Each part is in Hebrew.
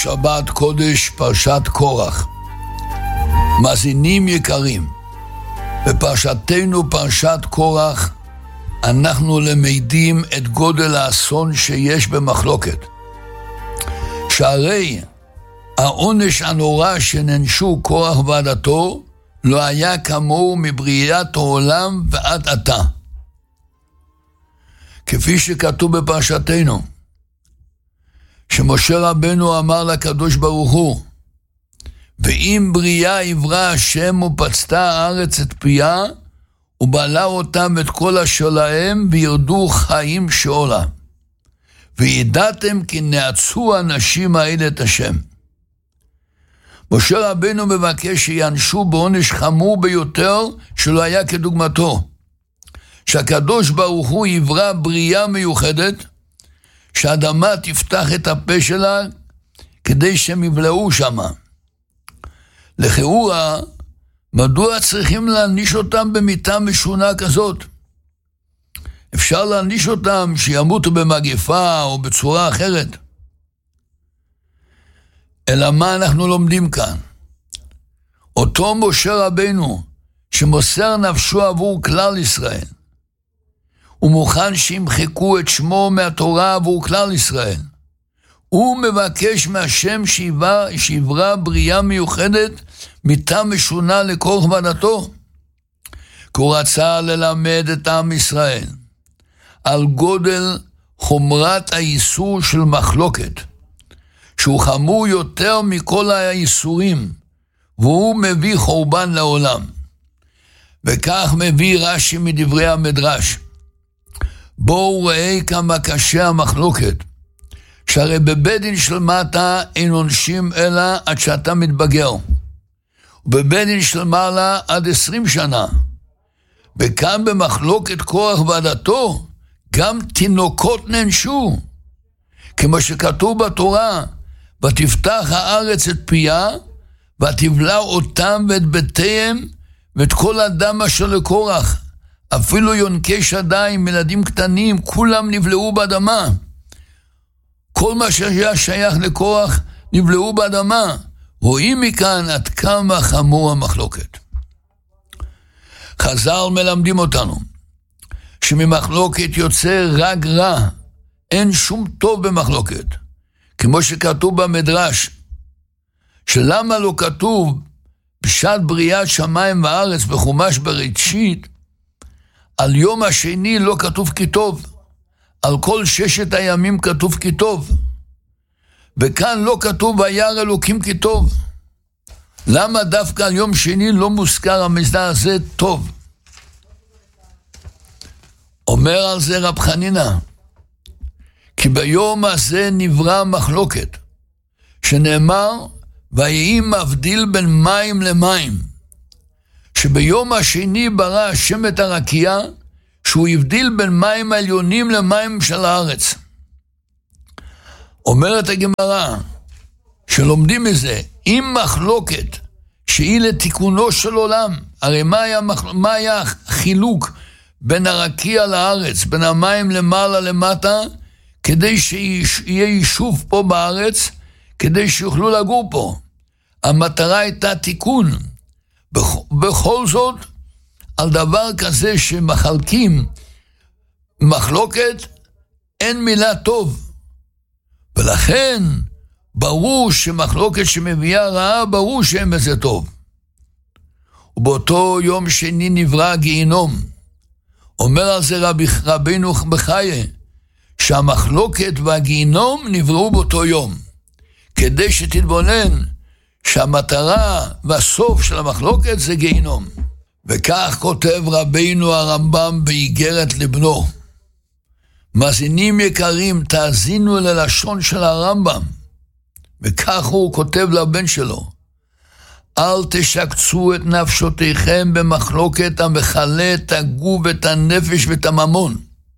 שבת קודש פרשת קורח. מאזינים יקרים, בפרשתנו פרשת קורח אנחנו למדים את גודל האסון שיש במחלוקת. שהרי העונש הנורא שננשו קורח ועדתו לא היה כמוהו מבריאת העולם ועד עתה. כפי שכתוב בפרשתנו, שמשה רבנו אמר לקדוש ברוך הוא, ואם בריאה יברא השם ופצתה הארץ את פיה, ובעלה אותם את כל אשר להם, וירדו חיים שאולה. וידעתם כי נעצו האנשים האלה את השם. משה רבנו מבקש שיענשו בעונש חמור ביותר שלא היה כדוגמתו. שהקדוש ברוך הוא יברא בריאה מיוחדת, שהאדמה תפתח את הפה שלה כדי שהם יבלעו שמה. לכאורה, מדוע צריכים להעניש אותם במיתה משונה כזאת? אפשר להעניש אותם שימותו במגפה או בצורה אחרת. אלא מה אנחנו לומדים כאן? אותו משה רבנו שמוסר נפשו עבור כלל ישראל, הוא מוכן שימחקו את שמו מהתורה עבור כלל ישראל. הוא מבקש מהשם שיברא בריאה מיוחדת מיתה משונה לקורח ועדתו. כי הוא רצה ללמד את עם ישראל על גודל חומרת האיסור של מחלוקת, שהוא חמור יותר מכל האיסורים, והוא מביא חורבן לעולם. וכך מביא רש"י מדברי המדרש. בואו ראה כמה קשה המחלוקת, שהרי בבית דין של מטה אין עונשים אלא עד שאתה מתבגר, ובבית דין של מעלה עד 20 שנה. וכאן במחלוקת קורח ועדתו גם תינוקות נענשו, כמו שכתוב בתורה, ותפתח הארץ את פיה, ותבלע אותם ואת בתיהם ואת כל אדם אשר לקורח. אפילו יונקי שדיים, ילדים קטנים, כולם נבלעו באדמה. כל מה שהיה שייך לקורח נבלעו באדמה. רואים מכאן עד כמה חמור המחלוקת. חז"ל מלמדים אותנו שממחלוקת יוצא רק רע, אין שום טוב במחלוקת. כמו שכתוב במדרש, שלמה לא כתוב בשעת בריאת שמיים וארץ בחומש בראשית, על יום השני לא כתוב כי טוב, על כל 6 הימים כתוב כי טוב, וכאן לא כתוב וירא אלוקים כי טוב. למה דווקא על יום שני לא מוזכר המסדר הזה טוב? אומר על זה רב חנינא, כי ביום הזה נברא מחלוקת, שנאמר ויהי מבדיל בין מים למים, שביום השני ברא השם את הרקיע, שהוא הבדיל בין מים העליונים למים של הארץ. אומרת הגמרא, שלומדים מזה, אם מחלוקת שהיא לתיקונו של עולם, הרי מה היה חילוק בין הרקיע לארץ, בין המים למעלה למטה, כדי שיהיה יישוב פה בארץ, כדי שיוכלו לגור פה. המטרה הייתה תיקון. בכל זאת, על דבר כזה שמחלקים מחלוקת, אין מילה טוב. ולכן, ברור שמחלוקת שמביאה רעה, ברור שאין בזה טוב. ובאותו יום שני נברא גיהינום. אומר על זה רבינו בחיי, שהמחלוקת והגיהינום נבראו באותו יום. כדי שתתבונן שהמטרה והסוף של המחלוקת זה גיהינום. וכך כותב רבינו הרמב"ם באיגרת לבנו. מאזינים יקרים, תאזינו ללשון של הרמב"ם. וכך הוא כותב לבן שלו, אל תשקצו את נפשותיכם במחלוקת המכלה את הגוף ואת הנפש ואת הממון.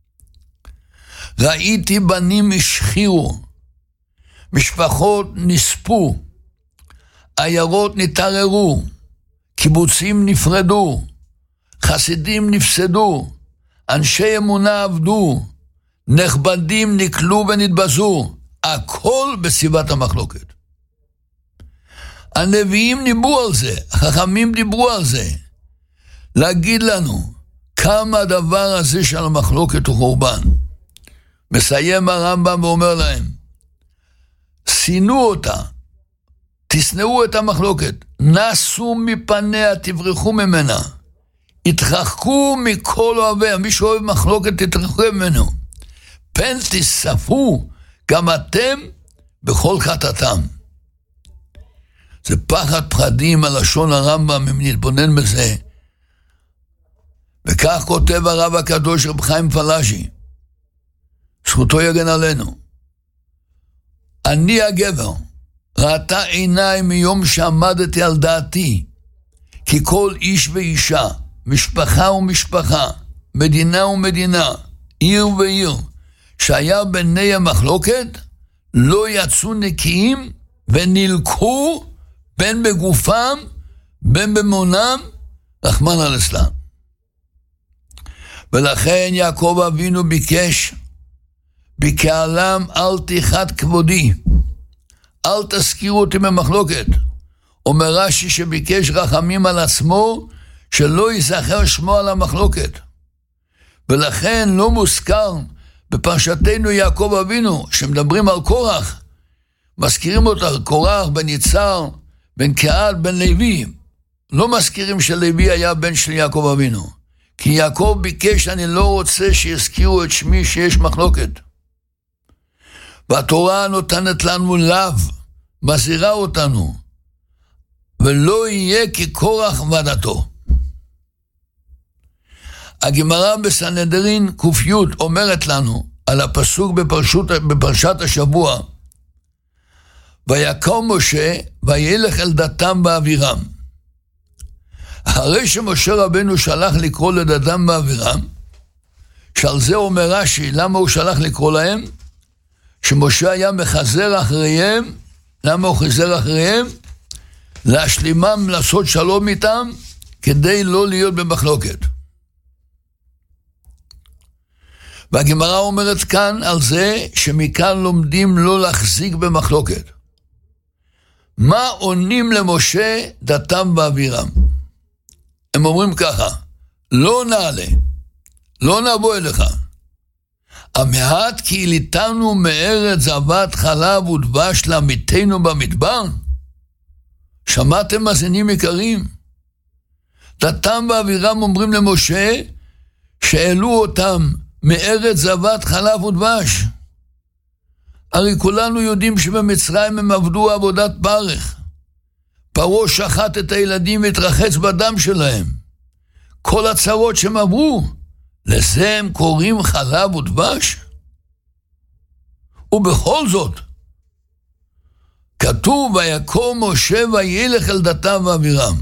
ראיתי בנים השחירו, משפחות נספו, עיירות נתערערו, קיבוצים נפרדו, חסידים נפסדו, אנשי אמונה עבדו, נכבדים נקלו ונתבזו, הכל בסביבת המחלוקת. הנביאים דיברו על זה, החכמים דיברו על זה. להגיד לנו כמה הדבר הזה של המחלוקת הוא חורבן. מסיים הרמב"ם ואומר להם, שינו אותה, תשנאו את המחלוקת, נסו מפניה, תברחו ממנה, התרחקו מכל אוהביה, מי שאוהב מחלוקת תתרחקו ממנו, פן תספו גם אתם בכל חטאתם. זה פחד פחדים על לשון הרמב"ם, אם נתבונן בזה. וכך כותב הרב הקדוש רב חיים פלאשי, זכותו יגן עלינו. אני הגבר, ראתה עיניי מיום שעמדתי על דעתי, כי כל איש ואישה, משפחה ומשפחה, מדינה ומדינה, עיר ועיר, שהיה ביני המחלוקת, לא יצאו נקיים ונלקחו בין בגופם, בין במונם, רחמנא ליצלן. ולכן יעקב אבינו ביקש, בקהלם אל תחת כבודי, אל תזכירו אותי במחלוקת. אומר רש"י שביקש רחמים על עצמו, שלא יזכר שמו על המחלוקת. ולכן לא מוזכר בפרשתנו יעקב אבינו, שמדברים על קורח, מזכירים אותה, קורח בן יצהר, בן קהת, בן לוי. לא מזכירים שלוי היה בן של יעקב אבינו. כי יעקב ביקש, אני לא רוצה שיזכירו את שמי שיש מחלוקת. והתורה נותנת לנו לאו, מזהירה אותנו, ולא יהיה כקורח ועדתו. הגמרא בסנהדרין ק"י אומרת לנו על הפסוק בפרשת השבוע, ויקום משה וילך אל דתם ואבירם. אחרי שמשה רבנו שלח לקרוא לדתם ואבירם, שעל זה אומר רש"י, למה הוא שלח לקרוא להם? שמשה היה מחזר אחריהם. למה הוא חזר אחריהם? להשלימם, לעשות שלום איתם, כדי לא להיות במחלוקת. והגמרא אומרת כאן על זה, שמכאן לומדים לא להחזיק במחלוקת. מה עונים למשה דתם ואבירם? הם אומרים ככה, לא נעלה, לא נבוא אליך. המעט כי עליתנו מארץ זבת חלב ודבש לעמיתנו במדבר? שמעתם מאזינים יקרים? דתם ואבירם אומרים למשה שהעלו אותם מארץ זבת חלב ודבש. הרי כולנו יודעים שבמצרים הם עבדו עבודת פרך. פרעה שחט את הילדים והתרחץ בדם שלהם. כל הצרות שהם עברו, לזה הם קוראים חלב ודבש? ובכל זאת, כתוב ויקום משה וילך אל דתם ואבירם.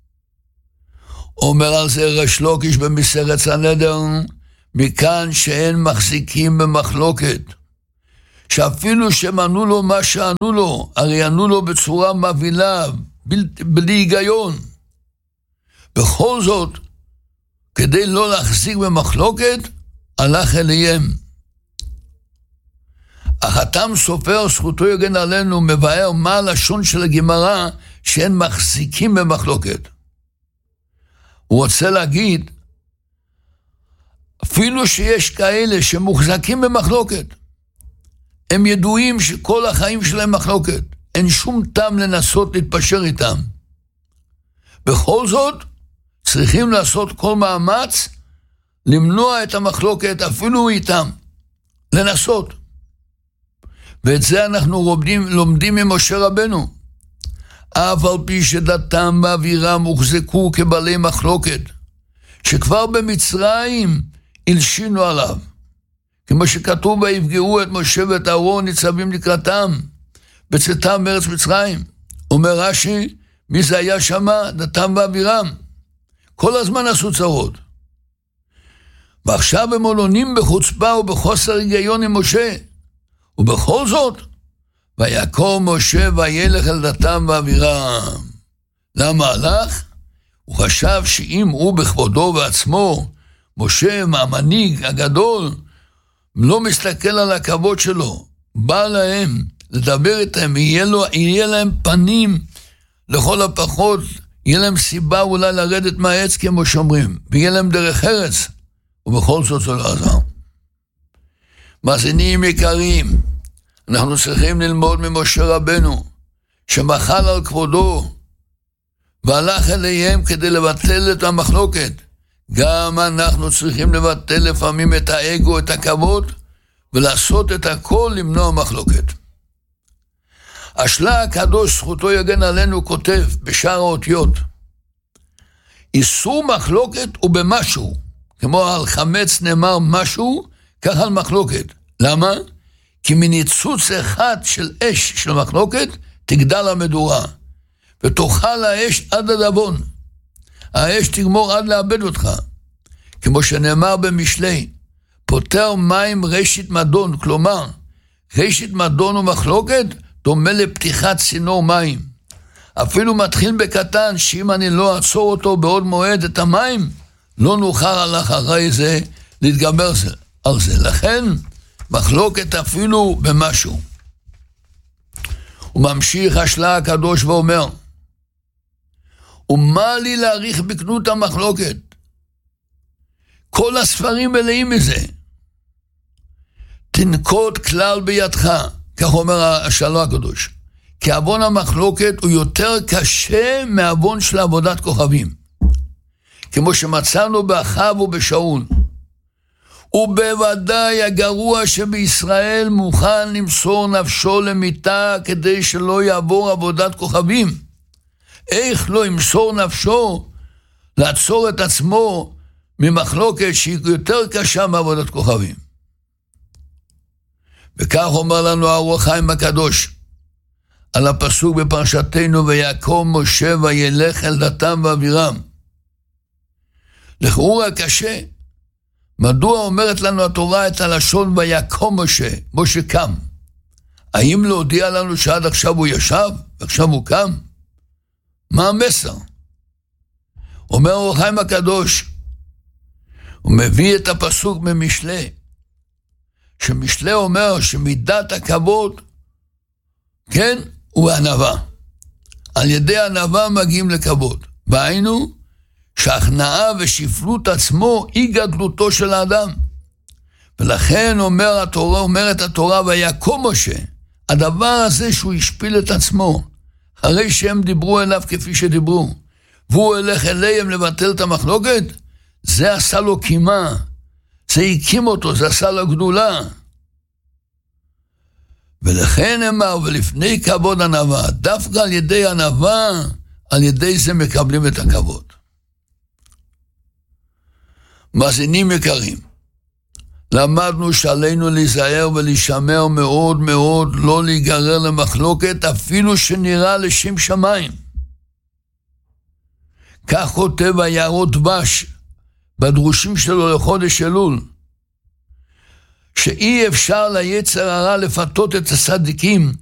אומר על זה ריש לקיש במסכת סנהדרין, מכאן שאין מחזיקים במחלוקת, שאפילו שמענו לו מה שענו לו, הרי ענו לו בצורה מבהילה, בלי היגיון. בכל זאת, כדי לא להחזיק במחלוקת, הלך אליהם. החתם סופר, זכותו יגן עלינו, מבאר מה הלשון של הגמרא שאין מחזיקים במחלוקת. הוא רוצה להגיד, אפילו שיש כאלה שמוחזקים במחלוקת, הם ידועים שכל החיים שלהם מחלוקת, אין שום טעם לנסות להתפשר איתם. בכל זאת, צריכים לעשות כל מאמץ למנוע את המחלוקת אפילו איתם, לנסות. ואת זה אנחנו לומדים ממשה רבנו. אף על פי שדתם ואבירם הוחזקו כבעלי מחלוקת, שכבר במצרים הלשינו עליו. כמו שכתוב ויפגעו את משה ואת אהרון ניצבים לקראתם, בצאתם מארץ מצרים. אומר רש"י, מי זה היה שמה? דתם ואבירם. כל הזמן עשו צרות. ועכשיו הם עולונים בחוצפה ובחוסר היגיון עם משה. ובכל זאת, ויקום משה וילך אל דתם ואבירם. למה הלך? הוא חשב שאם הוא בכבודו ועצמו, משה המנהיג הגדול, לא מסתכל על הכבוד שלו, בא להם לדבר איתם, יהיה להם פנים לכל הפחות יהיה להם סיבה אולי לרדת מהעץ כמו שאומרים, ויהיה להם דרך ארץ, ובכל זאת זה לא עזר. מאזינים יקרים, אנחנו צריכים ללמוד ממשה רבנו, שמחל על כבודו, והלך אליהם כדי לבטל את המחלוקת. גם אנחנו צריכים לבטל לפעמים את האגו, את הכבוד, ולעשות את הכל למנוע מחלוקת. השלה הקדוש, זכותו יגן עלינו, כותב בשאר האותיות, איסור מחלוקת הוא במשהו, כמו על חמץ נאמר משהו, כך על מחלוקת. למה? כי מניצוץ אחד של אש של מחלוקת תגדל המדורה, ותאכל האש עד הדבון. האש תגמור עד לאבד אותך. כמו שנאמר במשלי, פותר מים ראשית מדון, כלומר, ראשית מדון ומחלוקת דומה לפתיחת צינור מים. אפילו מתחיל בקטן, שאם אני לא אעצור אותו בעוד מועד את המים, לא נוכל על אחרי זה להתגבר על זה. לכן, מחלוקת אפילו במשהו. הוא ממשיך השלה הקדוש ואומר, ומה לי להעריך בקנות המחלוקת? כל הספרים מלאים מזה. תנקוט כלל בידך, כך אומר השלה הקדוש, כי עוון המחלוקת הוא יותר קשה מעוון של עבודת כוכבים. כמו שמצאנו באחיו ובשאול. ובוודאי הגרוע שבישראל מוכן למסור נפשו למיתה כדי שלא יעבור עבודת כוכבים. איך לא ימסור נפשו לעצור את עצמו ממחלוקת שהיא יותר קשה מעבודת כוכבים? וכך אומר לנו האור החיים הקדוש על הפסוק בפרשתנו, ויקום משה וילך אל דתם ואבירם. לכאורה קשה. מדוע אומרת לנו התורה את הלשון ויקום משה? משה קם. האם להודיע לנו שעד עכשיו הוא ישב ועכשיו הוא קם? מה המסר? אומר האור החיים הקדוש, הוא מביא את הפסוק ממשלי, שמשלי אומר שמידת הכבוד, כן, הוא ענווה. על ידי ענווה מגיעים לכבוד. והיינו, שהכנעה ושפלות עצמו היא גדלותו של האדם. ולכן אומרת התורה, ויקום משה, הדבר הזה שהוא השפיל את עצמו, אחרי שהם דיברו אליו כפי שדיברו, והוא הולך אליהם לבטל את המחלוקת, זה עשה לו קימה, זה הקים אותו, זה עשה לו גדולה. ולכן אמר, ולפני כבוד ענווה, דווקא על ידי ענווה, על ידי זה מקבלים את הכבוד. מאזינים יקרים, למדנו שעלינו להיזהר ולהישמר מאוד מאוד, לא להיגרר למחלוקת, אפילו שנראה לשם שמיים. כך כותב היערות דבש, בדרושים שלו לחודש אלול, שאי אפשר ליצר הרע לפתות את הצדיקים